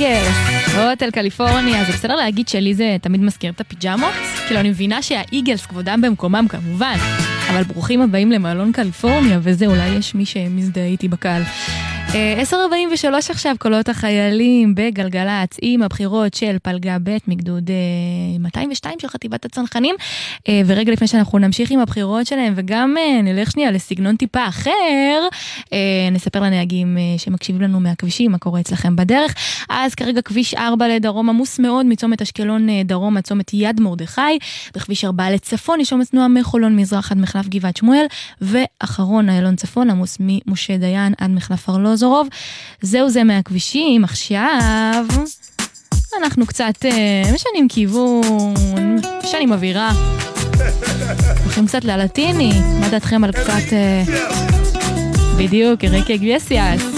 איגלס, הוטל קליפורניה. זה בסדר להגיד שלי זה תמיד מזכיר את הפיג'מות? כאילו אני מבינה שהאיגלס כבודם במקומם כמובן, אבל ברוכים הבאים למלון קליפורניה, וזה אולי יש מי שמזדהה איתי בקהל. 10:43 עכשיו, קולות החיילים בגלגלצ עם הבחירות של פלגה ב' מגדוד 202 של חטיבת הצנחנים. ורגע לפני שאנחנו נמשיך עם הבחירות שלהם וגם נלך שנייה לסגנון טיפה אחר, נספר לנהגים שמקשיבים לנו מהכבישים מה קורה אצלכם בדרך. אז כרגע כביש 4 לדרום עמוס מאוד מצומת אשקלון דרום עד צומת יד מרדכי, בכביש 4 לצפון יש עומס תנועה מחולון מזרח עד מחלף גבעת שמואל, ואחרון איילון צפון עמוס ממשה דיין עד מחלף ארלוזורוב. זהו זה מהכבישים. עכשיו אנחנו קצת משנים כיוון, משנים אווירה, הולכים קצת ללטיני. מה דעתכם על קצת בדיוק אנריקה איגלסיאס?